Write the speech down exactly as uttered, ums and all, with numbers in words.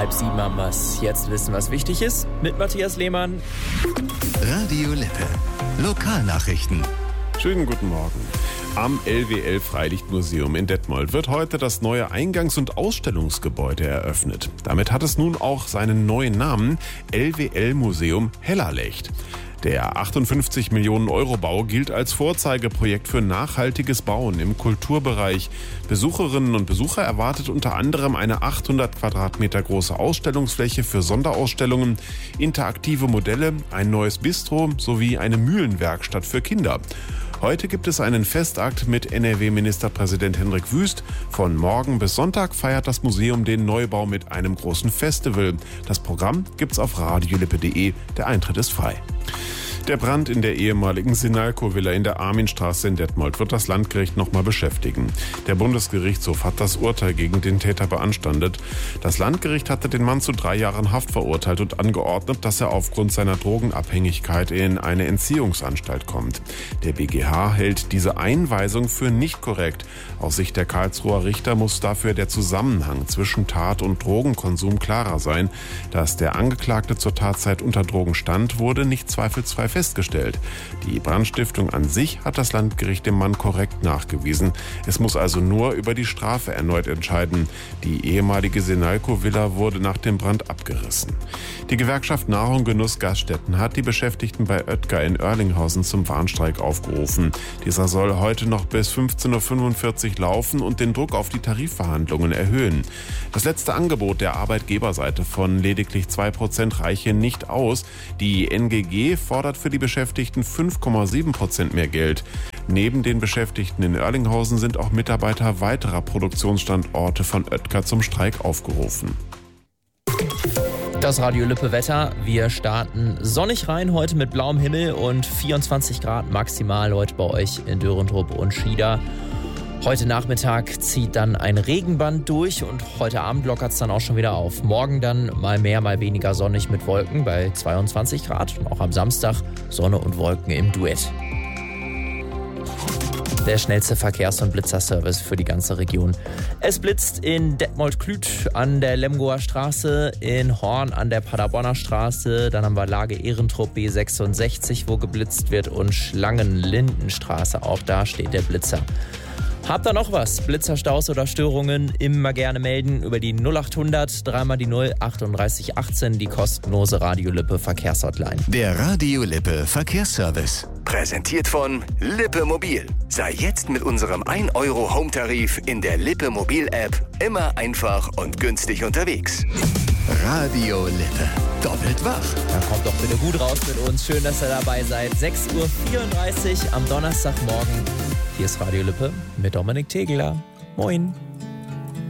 Halb sieben haben wir's. Jetzt wissen, was wichtig ist. Mit Matthias Lehmann. Radio Lippe. Lokalnachrichten. Schönen guten Morgen. Am L W L-Freilichtmuseum in Detmold wird heute das neue Eingangs- und Ausstellungsgebäude eröffnet. Damit hat es nun auch seinen neuen Namen, L W L-Museum Hellerlecht. Der achtundfünfzig Millionen Euro Bau gilt als Vorzeigeprojekt für nachhaltiges Bauen im Kulturbereich. Besucherinnen und Besucher erwartet unter anderem eine achthundert Quadratmeter große Ausstellungsfläche für Sonderausstellungen, interaktive Modelle, ein neues Bistro sowie eine Mühlenwerkstatt für Kinder. Heute gibt es einen Festakt mit N R W-Ministerpräsident Hendrik Wüst. Von morgen bis Sonntag feiert das Museum den Neubau mit einem großen Festival. Das Programm gibt's auf radiolippe punkt de. Der Eintritt ist frei. Der Brand in der ehemaligen Sinalco-Villa in der Arminstraße in Detmold wird das Landgericht nochmal beschäftigen. Der Bundesgerichtshof hat das Urteil gegen den Täter beanstandet. Das Landgericht hatte den Mann zu drei Jahren Haft verurteilt und angeordnet, dass er aufgrund seiner Drogenabhängigkeit in eine Entziehungsanstalt kommt. Der B G H hält diese Einweisung für nicht korrekt. Aus Sicht der Karlsruher Richter muss dafür der Zusammenhang zwischen Tat und Drogenkonsum klarer sein. Dass der Angeklagte zur Tatzeit unter Drogen stand, wurde nicht zweifelsfrei festgestellt. Die Brandstiftung an sich hat das Landgericht dem Mann korrekt nachgewiesen. Es muss also nur über die Strafe erneut entscheiden. Die ehemalige Sinalco-Villa wurde nach dem Brand abgerissen. Die Gewerkschaft Nahrung, Genuss, Gaststätten hat die Beschäftigten bei Oetker in Oerlinghausen zum Warnstreik aufgerufen. Dieser soll heute noch bis fünfzehn Uhr fünfundvierzig laufen und den Druck auf die Tarifverhandlungen erhöhen. Das letzte Angebot der Arbeitgeberseite von lediglich zwei Prozent reiche nicht aus. Die N G G fordert für die Beschäftigten fünf Komma sieben Prozent mehr Geld. Neben den Beschäftigten in Oerlinghausen sind auch Mitarbeiter weiterer Produktionsstandorte von Oetker zum Streik aufgerufen. Das Radio Lippe Wetter. Wir starten sonnig rein heute mit blauem Himmel und vierundzwanzig Grad maximal heute bei euch in Dörentrup und Schieder. Heute Nachmittag zieht dann ein Regenband durch und heute Abend lockert es dann auch schon wieder auf. Morgen dann mal mehr, mal weniger sonnig mit Wolken bei zweiundzwanzig Grad und auch am Samstag Sonne und Wolken im Duett. Der schnellste Verkehrs- und Blitzerservice für die ganze Region. Es blitzt in Detmold-Klüt an der Lemgoer Straße, in Horn an der Paderborner Straße, dann haben wir Lage Ehrentrupp B sechsundsechzig, wo geblitzt wird, und Schlangenlindenstraße, auch da steht der Blitzer. Habt ihr noch was? Blitzerstaus oder Störungen? Immer gerne melden über die null achthundert, dreimal die null, achtunddreißig achtzehn, die kostenlose Radio Lippe Verkehrshotline. Der Radio Lippe Verkehrsservice. Präsentiert von Lippe Mobil. Sei jetzt mit unserem ein Euro Home-Tarif in der Lippe Mobil-App immer einfach und günstig unterwegs. Radio Lippe. Doppelt wach. Dann kommt doch bitte gut raus mit uns. Schön, dass ihr dabei seid. sechs Uhr vierunddreißig am Donnerstagmorgen. Hier ist Radio Lippe mit Dominik Tegeler. Moin.